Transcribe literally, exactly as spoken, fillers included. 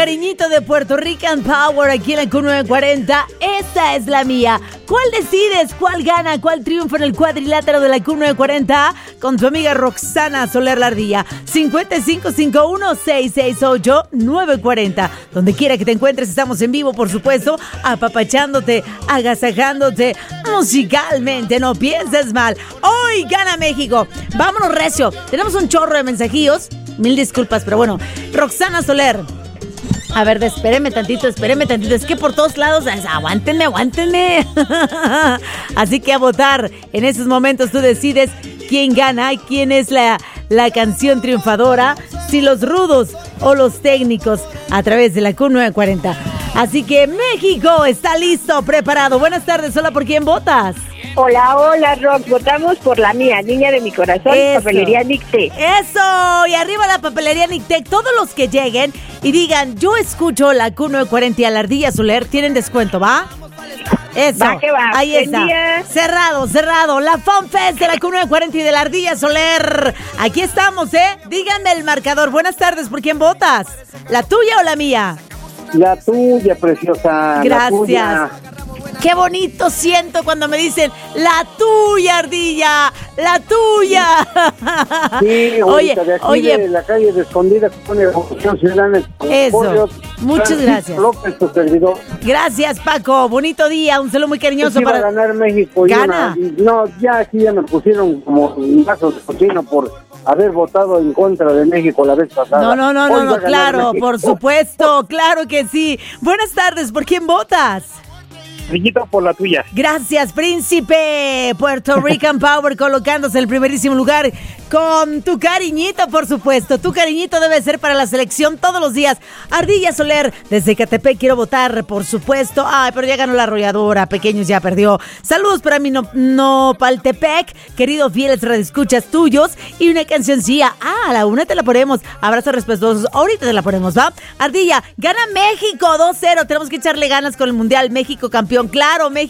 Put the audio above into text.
cariñito de Puerto Rican Power aquí en la Q novecientos cuarenta. Esta es la mía. ¿Cuál decides? ¿Cuál gana? ¿Cuál triunfa en el cuadrilátero de la Q novecientos cuarenta? Con tu amiga Roxana Soler La Ardilla. cinco cinco cinco uno, seis seis ocho, nueve cuatro cero. Donde quiera que te encuentres, estamos en vivo, por supuesto, apapachándote, agasajándote musicalmente. No pienses mal. Hoy gana México. Vámonos recio. Tenemos un chorro de mensajillos. Mil disculpas, pero bueno. Roxana Soler. A ver, espéreme tantito, espéreme tantito. Es que por todos lados, aguántenme, aguántenme. Así que a votar. En esos momentos tú decides quién gana, quién es la, la canción triunfadora, si los rudos o los técnicos, a través de la Q novecientos cuarenta. Así que México está listo, preparado. Buenas tardes, hola, ¿por quién votas? Hola, hola, Rox, votamos por la mía, niña de mi corazón, Eso. Papelería Nictec. Eso, y arriba la Papelería Nictec. Todos los que lleguen y digan, yo escucho la Q novecientos cuarenta y a la Ardilla Soler, tienen descuento, ¿va? Eso, Va que va. ahí Buen está. día. Cerrado, cerrado. La FanFest de la Q novecientos cuarenta y de la Ardilla Soler. Aquí estamos, ¿eh? Díganme el marcador. Buenas tardes, ¿por quién votas? ¿La tuya o la mía? La tuya, preciosa. Gracias. La tuya. Qué bonito siento cuando me dicen la tuya, Ardilla, la tuya. Sí, oye, ahorita de aquí oye, de la calle de Escondida que pone Revolución Ciudadana. Eso. Pollo, Muchas Francisco gracias. López, tu servidor. gracias, Paco. Bonito día, un saludo muy cariñoso Sí, iba para a ganar México. y Gana. una- no, ya aquí ya me pusieron como un vaso de cocina por haber votado en contra de México la vez pasada. No, no, no, Hoy no, va a no, ganar claro, México. por supuesto, claro que sí. Buenas tardes, ¿por quién votas? Riquito, por la tuya. Gracias, príncipe. Puerto Rican Power colocándose en el primerísimo lugar con tu cariñito, por supuesto. Tu cariñito debe ser para la selección todos los días. Ardilla Soler, desde Ecatepec quiero votar, por supuesto. Ay, pero ya ganó la arrolladora, pequeños ya perdió. Saludos para mi no, Nopaltepec, querido fieles radioescuchas tuyos. Y una cancioncilla. Ah, a la una te la ponemos. Abrazos respetuosos. Ahorita te la ponemos, ¿va? Ardilla, gana México dos cero. Tenemos que echarle ganas con el Mundial. México campeón. Claro, México.